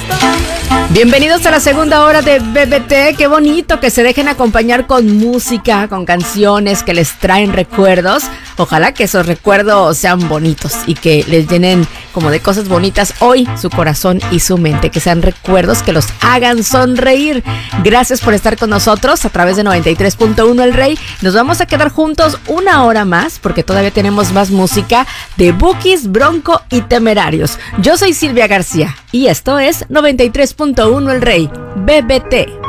Bienvenidos a la segunda hora de BBT. Qué bonito que se dejen acompañar con música, con canciones que les traen recuerdos. Ojalá que esos recuerdos sean bonitos y que les llenen como de cosas bonitas hoy su corazón y su mente. Que sean recuerdos que los hagan sonreír. Gracias por estar con nosotros a través de 93.1 El Rey. Nos vamos a quedar juntos una hora más porque todavía tenemos más música de Bukis, Bronco y Temerarios. Yo soy Silvia García y esto es 93.1 El Rey, BBT.